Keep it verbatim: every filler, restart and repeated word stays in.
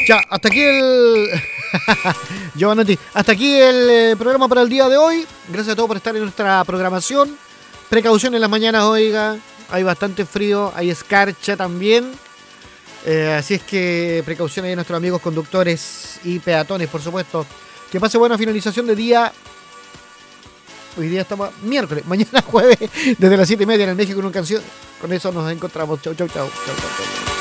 Ya, hasta aquí el... Giovanotti, hasta aquí el eh, programa para el día de hoy. Gracias a todos por estar en nuestra programación. Precaución en las mañanas, oiga. Hay bastante frío, hay escarcha también. Eh, así es que precaución ahí a nuestros amigos conductores y peatones, por supuesto. Que pase buena finalización de día. Hoy día estamos miércoles, mañana jueves, desde las siete y media en el México con una canción. Con eso nos encontramos. Chau, chau, chau. Chau, chau, chau.